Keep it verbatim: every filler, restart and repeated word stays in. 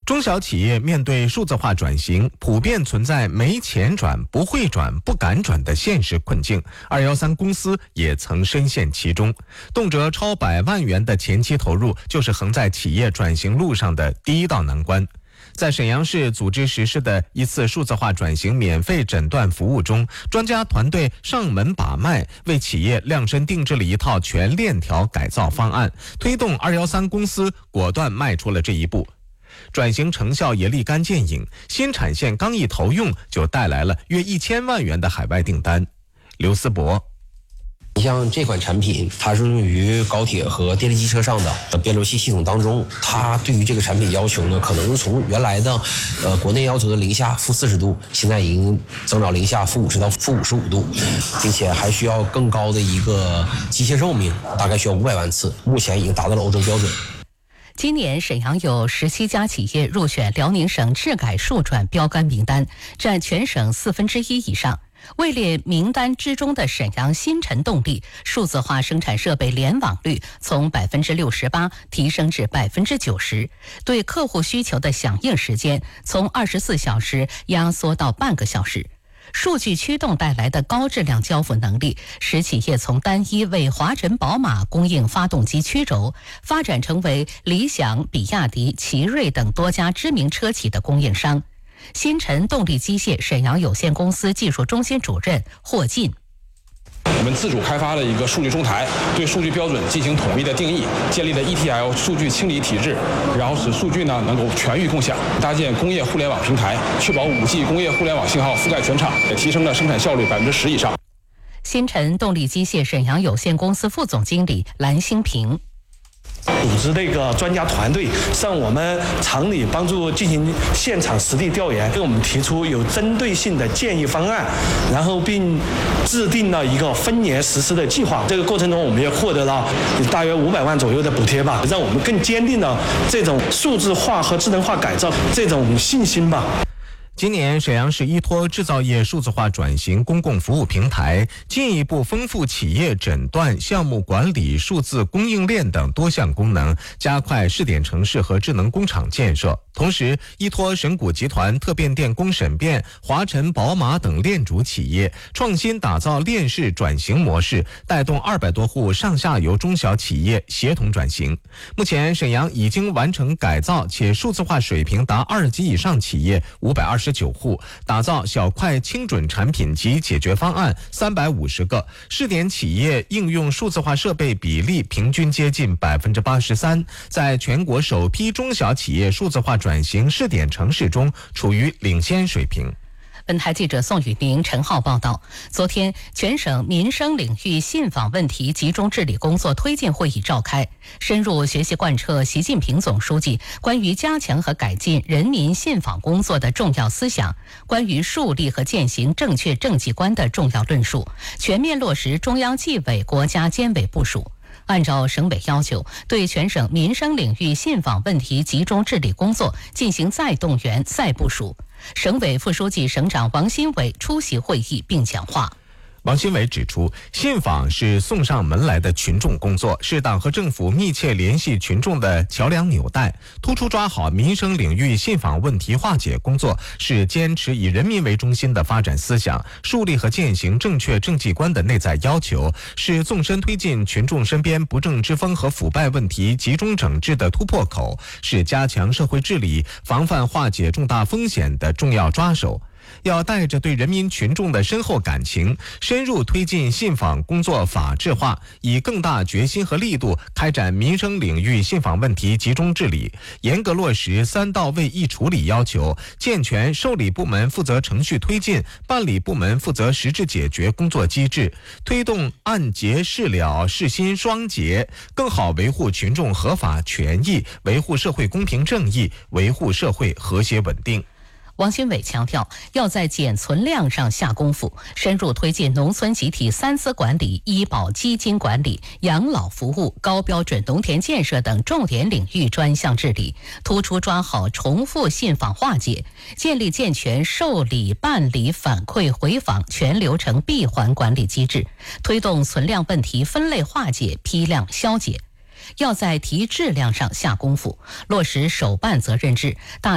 中小企业面对数字化转型，普遍存在没钱转、不会转、不敢转的现实困境。二一三公司也曾深陷其中，动辄超百万元的前期投入，就是横在企业转型路上的第一道难关。在沈阳市组织实施的一次数字化转型免费诊断服务中，专家团队上门把脉，为企业量身定制了一套全链条改造方案，推动二一三公司果断迈出了这一步。转型成效也立竿见影，新产线刚一投用，就带来了约一千万元的海外订单。刘思博。 你像这款产品，它是用于高铁和电力机车上的变流器系统当中，它对于这个产品要求呢，可能是从原来的呃国内要求的零下负四十度，现在已经增到零下负五十到负五十五度，并且还需要更高的一个机械寿命，大概需要五百万次，目前已经达到了欧洲标准。 今年沈阳有十七家企业入选辽宁省智改数转标杆名单，占全省四分之一以上。位列名单之中的沈阳新辰动力数字化生产设备联网率从百分之六十八提升至百分之九十，对客户需求的响应时间从二十四小时压缩到半个小时。数据驱动带来的高质量交付能力，使企业从单一为华晨宝马供应发动机曲轴，发展成为理想、比亚迪、奇瑞等多家知名车企的供应商。新辰动力机械沈阳有限公司技术中心主任霍进。 我们自主开发了一个数据中台，对数据标准进行统一的定义，建立了 E T L 数据清理体制，然后使数据呢能够全域共享，搭建工业互联网平台，确保 五 G 工业互联网信号覆盖全场，也提升了生产效率百分之十以上。 新辰动力机械沈阳有限公司副总经理蓝兴平。 组织那个专家团队上我们厂里帮助进行现场实地调研，给我们提出有针对性的建议方案，然后并制定了一个分年实施的计划。这个过程中我们也获得了大约五百万左右的补贴吧，让我们更坚定了这种数字化和智能化改造这种信心吧。 今年，沈阳市依托制造业数字化转型公共服务平台，进一步丰富企业诊断、项目管理、数字供应链等多项功能，加快试点城市和智能工厂建设。同时，依托神谷集团、特变电工沈变、华晨宝马等链主企业，创新打造链式转型模式，带动二百多户上下游中小企业协同转型。目前，沈阳已经完成改造且数字化水平达二级以上企业五百二十九户，打造小快精准产品及解决方案三百五十个，试点企业应用数字化设备比例平均接近百分之八十三，在全国首批中小企业数字化转型试点城市中处于领先水平。 本台记者宋雨宁、陈浩报道，昨天全省民生领域信访问题集中治理工作推进会议召开，深入学习贯彻习近平总书记关于加强和改进人民信访工作的重要思想，关于树立和践行正确政绩观的重要论述，全面落实中央纪委国家监委部署。按照省委要求，对全省民生领域信访问题集中治理工作进行再动员、再部署。省委副书记、省长王新伟出席会议并讲话。 王新伟指出，信访是送上门来的群众工作，是党和政府密切联系群众的桥梁纽带。突出抓好民生领域信访问题化解工作，是坚持以人民为中心的发展思想，树立和践行正确政绩观的内在要求，是纵深推进群众身边不正之风和腐败问题集中整治的突破口，是加强社会治理、防范化解重大风险的重要抓手。要带着对人民群众的深厚感情，深入推进信访工作法治化，以更大决心和力度开展民生领域信访问题集中治理，严格落实三到位一处理要求，健全受理部门负责程序推进、办理部门负责实质解决工作机制，推动按揭事了、事心双结，更好维护群众合法权益，维护社会公平正义，维护社会和谐稳定。 王新伟强调，要在减存量上下功夫，深入推进农村集体三资管理、医保基金管理、养老服务、高标准农田建设等重点领域专项治理，突出抓好重复信访化解，建立健全受理、办理、反馈、回访全流程闭环管理机制，推动存量问题分类化解、批量消解。要在提质量上下功夫，落实首办责任制，大